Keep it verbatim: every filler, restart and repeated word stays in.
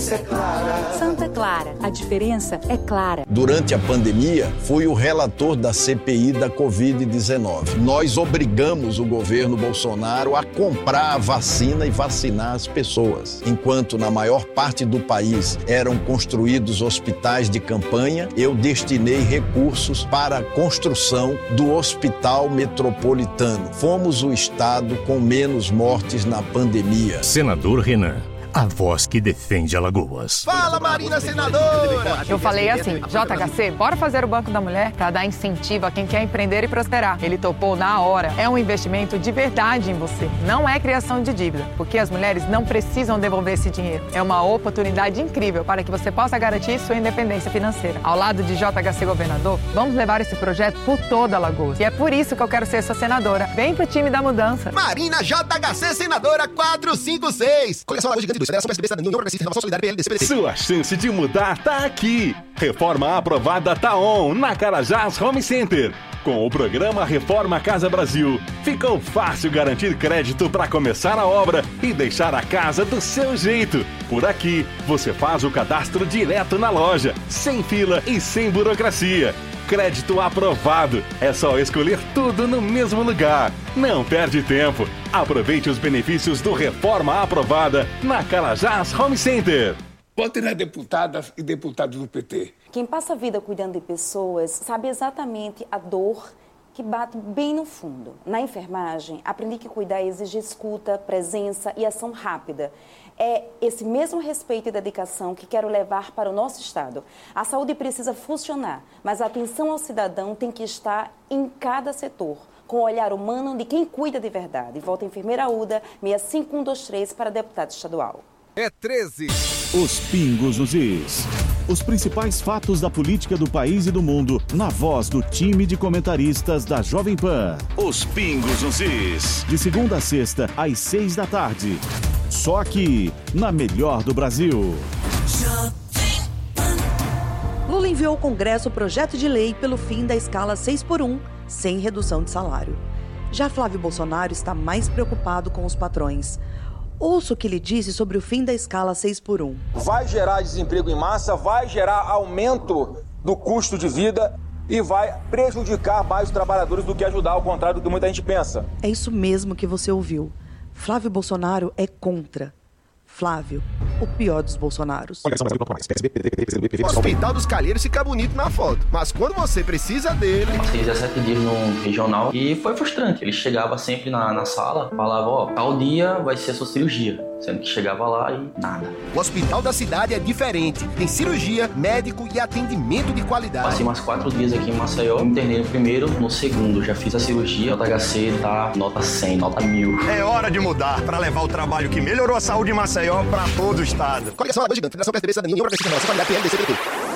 diferença é clara. Santa Clara, a diferença é clara. Durante a pandemia, fui o relator da C P I da covid dezenove. Nós obrigamos o governo Bolsonaro a comprar a vacina e vacinar as pessoas. Enquanto na maior parte do país eram construídos hospitais de campanha, eu destinei recursos para a construção do Hospital Metropolitano. Fomos o estado com menos mortes na pandemia. Senador Renan, a voz que defende Alagoas. Fala, Marina Senadora! Eu falei assim, J H C, bora fazer o Banco da Mulher para dar incentivo a quem quer empreender e prosperar. Ele topou na hora. É um investimento de verdade em você. Não é criação de dívida, porque as mulheres não precisam devolver esse dinheiro. É uma oportunidade incrível para que você possa garantir sua independência financeira. Ao lado de J H C Governador, vamos levar esse projeto por toda Alagoas. E é por isso que eu quero ser sua senadora. Vem pro time da mudança. Marina J H C Senadora quatrocentos e cinquenta e seis. Coligação Alagoas Gigante. Sua chance de mudar tá aqui. Reforma aprovada tá on na Carajás Home Center. Com o programa Reforma Casa Brasil, ficou fácil garantir crédito para começar a obra e deixar a casa do seu jeito. Por aqui, você faz o cadastro direto na loja, sem fila e sem burocracia. Crédito aprovado. É só escolher tudo no mesmo lugar. Não perde tempo. Aproveite os benefícios do Reforma Aprovada na Carajás Home Center. Vote nas deputadas e deputados do P T. Quem passa a vida cuidando de pessoas sabe exatamente a dor que bate bem no fundo. Na enfermagem, aprendi que cuidar exige escuta, presença e ação rápida. É esse mesmo respeito e dedicação que quero levar para o nosso Estado. A saúde precisa funcionar, mas a atenção ao cidadão tem que estar em cada setor, com o olhar humano de quem cuida de verdade. Volta Enfermeira Uda, seis cinco um dois três para deputado estadual. É treze. Os Pingos nos Is. Os principais fatos da política do país e do mundo, na voz do time de comentaristas da Jovem Pan. Os Pingos nos Is. De segunda a sexta, às seis da tarde. Só aqui, na melhor do Brasil. Lula enviou ao Congresso o projeto de lei pelo fim da escala seis por um, sem redução de salário. Já Flávio Bolsonaro está mais preocupado com os patrões. Ouça o que ele disse sobre o fim da escala seis por um. Vai gerar desemprego em massa, vai gerar aumento do custo de vida e vai prejudicar mais os trabalhadores do que ajudar, ao contrário do que muita gente pensa. É isso mesmo que você ouviu. Flávio Bolsonaro é contra. Flávio, o pior dos Bolsonaros. O Hospital dos Calheiros fica bonito na foto, mas quando você precisa dele... Passei dezessete dias no regional e foi frustrante. Ele chegava sempre na, na sala, falava, ó, tal dia vai ser a sua cirurgia. Sendo que chegava lá e nada. O hospital da cidade é diferente. Tem cirurgia, médico e atendimento de qualidade. Passei mais quatro dias aqui em Maceió. Me internei no primeiro, no segundo. Já fiz a cirurgia. O J H C tá nota cem, nota mil. É hora de mudar para levar o trabalho que melhorou a saúde em Maceió para todo o estado. Coligação Alagoas Gigante. Federação P S D B, Cidadania, União Progressista, Relação, Qualidade, P L D C, P T.